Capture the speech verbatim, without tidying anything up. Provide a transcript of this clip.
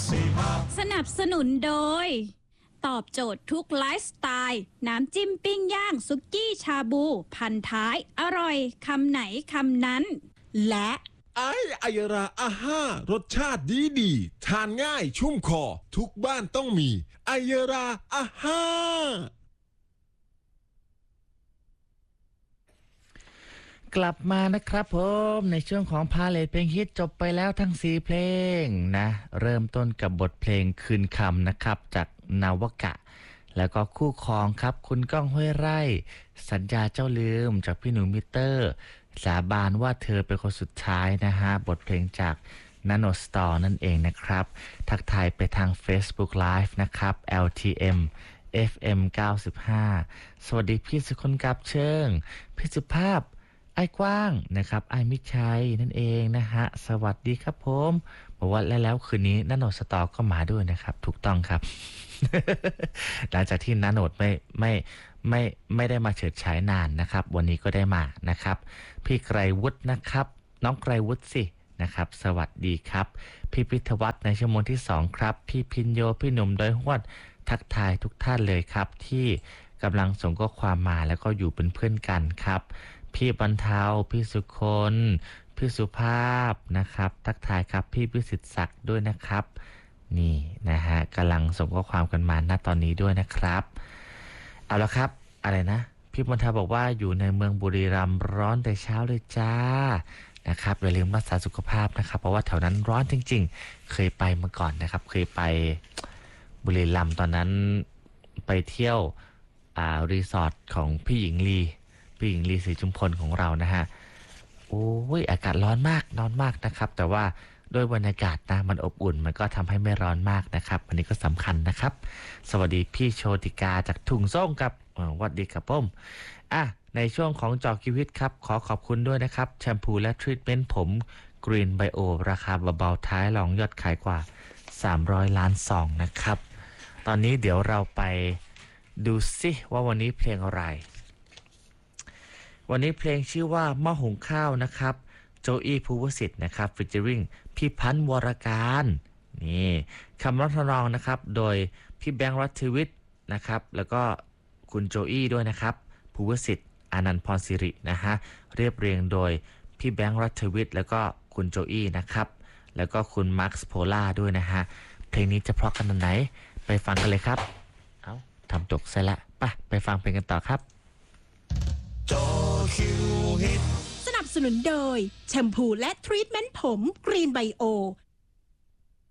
สนับสนุนโดยตอบโจทย์ทุกไลฟ์สไตล์น้ำจิ้มปิ้งย่างซุกี้ชาบูพันท้ายอร่อยคำไหนคำนั้นและไออายราอาห้ารสชาติดีดีทานง่ายชุ่มคอทุกบ้านต้องมีไอายราอาห้ากลับมานะครับผมในช่วงของพาเลทเพลงฮิตจบไปแล้วทั้งสี่เพลงนะเริ่มต้นกับบทเพลงคืนคำนะครับจากนาวกะแล้วก็คู่ครองครับคุณก้องห้วยไร่สัญญาเจ้าลืมจากพี่หนูมิเตอร์สาบานว่าเธอเป็นคนสุดท้ายนะฮะบทเพลงจากนาโนสตอร์นั่นเองนะครับทักทายไปทาง Facebook Live นะครับ แอล ที เอ็ม เอฟ เอ็ม เก้าสิบห้าสวัสดีพี่สุคนกับเชิงพี่สุภาพไอ้กว้างนะครับไอ้มิชัยนั่นเองนะฮะสวัสดีครับผมบอกว่าแล้วแล้วคืนนี้นาโนสตอร์ก็มาด้วยนะครับถูกต้องครับ หลังจากที่นาโนดไม่ไม่ไม่ไม่ได้มาเฉิดฉายนานนะครับวันนี้ก็ได้มานะครับพี่ไกรวุฒินะครับน้องไกรวุฒิสินะครับสวัสดีครับพี่พิทวัฒน์ในชั่วโมงที่สองครับพี่พินโยพี่หนุ่มดอยหวดทักทายทุกท่านเลยครับที่กำลังส่งข้อความมาแล้วก็อยู่เป็นเพื่อนกันครับพี่บรรเทาพี่สุคนพี่สุภาพนะครับทักทายครับพี่พิสิทธิ์ศักดิ์ด้วยนะครับนี่นะฮะกำลังส่งข้อความกันมาณตอนนี้ด้วยนะครับเอาละครับอะไรนะพี่บรรเทาบอกว่าอยู่ในเมืองบุรีรัมย์ร้อนแต่เช้าเลยจ้านะครับอย่าลืมรักษาสุขภาพนะครับเพราะว่าแถวนั้นร้อนจริงๆเคยไปมาก่อนนะครับเคยไปบุรีรัมย์ตอนนั้นไปเที่ยวอ่ารีสอร์ทของพี่หญิงลีพี่หญิงลีศรีจุมพลของเรานะฮะโอ้ยอากาศร้อนมากร้อนมากนะครับแต่ว่าด้วยบรรยากาศนะมันอบอุ่นมันก็ทำให้ไม่ร้อนมากนะครับอันนี้ก็สำคัญนะครับสวัสดีพี่โชติกาจากถุงส้มครับสวัสดีครับผมอ่ะในช่วงของจอชีวิตครับขอขอบคุณด้วยนะครับแชมพูและทรีทเมนต์ผมกรีนไบโอราคาเบาๆท้ายรองยอดขายกว่าสามร้อยล้านซองนะครับตอนนี้เดี๋ยวเราไปดูซิว่าวันนี้เพลงอะไรวันนี้เพลงชื่อว่าหม้อหุงข้าวนะครับโจอี้ภูวสิทธิ์นะครับฟีเจอริงพี่พันธ์วรการนี่คำร้องทำนองนะครับโดยพี่แบงค์รัตวิทย์นะครับแล้วก็คุณโจอี้ด้วยนะครับภูวสิทธิ์อานันต์พรศิรินะฮะเรียบเรียงโดยพี่แบงค์รัตวิทย์แล้วก็คุณโจอี้นะครับแล้วก็คุณมาร์คส์โพล่าด้วยนะฮะเพลงนี้จะเพราะขนาดไหนไปฟังกันเลยครับเอ้าทำตกซะละไปไปฟังเพลงกันต่อครับสนับสนุนโดยแชมพูและทรีทเมนต์ผมกรีนไบโอ